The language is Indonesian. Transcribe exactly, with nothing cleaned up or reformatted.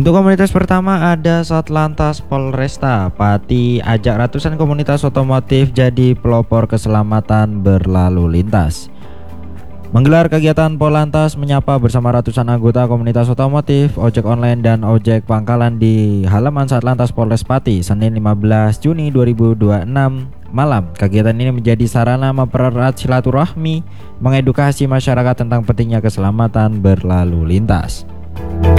Untuk komunitas pertama ada Satlantas Polresta Pati ajak ratusan komunitas otomotif jadi pelopor keselamatan berlalu lintas. Menggelar kegiatan Polantas menyapa bersama ratusan anggota komunitas otomotif, ojek online dan ojek pangkalan di halaman Satlantas Polres Pati Senin lima belas Juni dua ribu dua puluh enam malam. Kegiatan ini menjadi sarana mempererat silaturahmi, mengedukasi masyarakat tentang pentingnya keselamatan berlalu lintas.